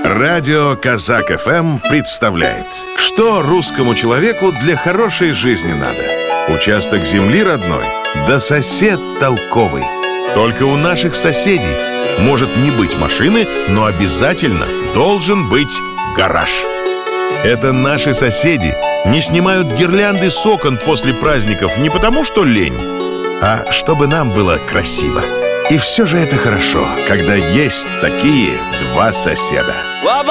Радио Казак ФМ представляет, что русскому человеку для хорошей жизни надо. Участок земли родной, да сосед толковый. Только у наших соседей может не быть машины, но обязательно должен быть гараж. Это наши соседи не снимают гирлянды с окон после праздников не потому, что лень, а чтобы нам было красиво. И все же это хорошо, когда есть такие два соседа.